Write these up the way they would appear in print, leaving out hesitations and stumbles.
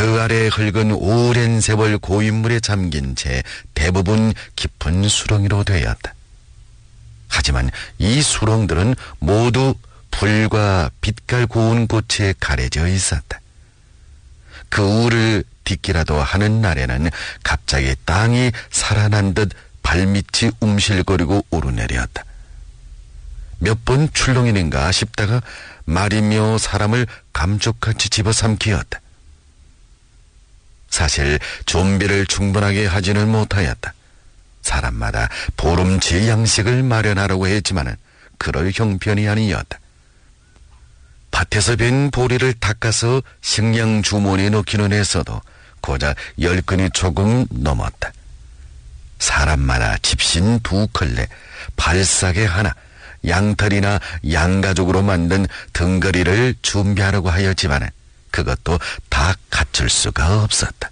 그 아래 흙은 오랜 세월 고인물에 잠긴 채 대부분 깊은 수렁이로 되었다. 하지만 이 수렁들은 모두 불과 빛깔 고운 꽃에 가려져 있었다. 그 우를 딛기라도 하는 날에는 갑자기 땅이 살아난 듯 발밑이 움실거리고 오르내렸다. 몇 번 출렁이는가 싶다가 말이며 사람을 감쪽같이 집어삼키었다. 사실 준비를 충분하게 하지는 못하였다. 사람마다 보름치 양식을 마련하려고 했지만은 그럴 형편이 아니었다. 밭에서 빈 보리를 닦아서 식량 주머니에 넣기는 했어도 고작 10근이 조금 넘었다. 사람마다 집신 2컬레, 발사계 하나, 양털이나 양가죽으로 만든 등거리를 준비하려고 하였지만 그것도 다 갖출 수가 없었다.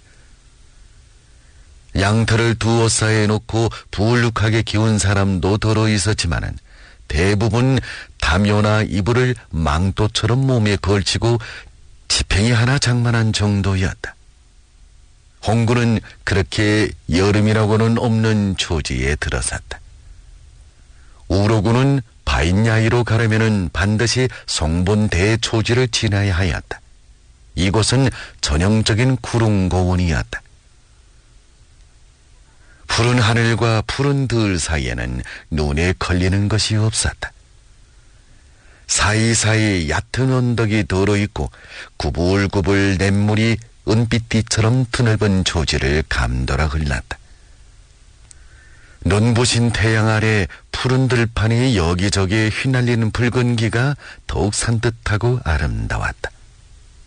양털을 두어 쌓아놓고 부울룩하게 기운 사람도 더러 있었지만 대부분 담요나 이불을 망토처럼 몸에 걸치고 지팽이 하나 장만한 정도였다. 홍구는 그렇게 여름이라고는 없는 초지에 들어섰다. 우로구는 바인야이로 가려면 반드시 송본 대초지를 지나야 하였다. 이곳은 전형적인 구릉고원이었다. 푸른 하늘과 푸른 들 사이에는 눈에 걸리는 것이 없었다. 사이사이 얕은 언덕이 덜어있고 구불구불 냇물이 은빛띠처럼 드넓은 조지를 감돌아 흘렀다. 눈부신 태양 아래 푸른 들판이 여기저기 휘날리는 붉은기가 더욱 산뜻하고 아름다웠다.